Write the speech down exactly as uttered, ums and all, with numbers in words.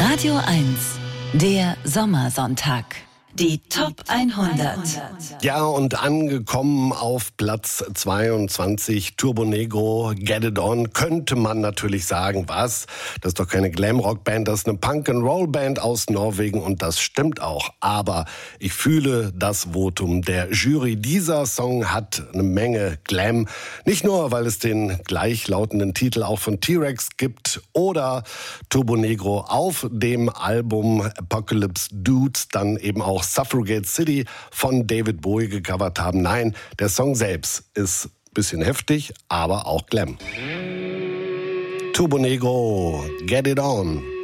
Radio eins, der Sommersonntag. Die Top hundert. Ja, und angekommen auf Platz zweiundzwanzig, Turbonegro, Get It On, könnte man natürlich sagen, was? Das ist doch keine Glamrock-Band, das ist eine Punk-and-Roll-Band aus Norwegen und das stimmt auch. Aber ich fühle das Votum der Jury. Dieser Song hat eine Menge Glam. Nicht nur, weil es den gleichlautenden Titel auch von T-Rex gibt oder Turbonegro auf dem Album Apocalypse Dudes dann eben auch Suffragette City von David Bowie gecovert haben. Nein, der Song selbst ist ein bisschen heftig, aber auch Glam. Turbonegro, Get It On.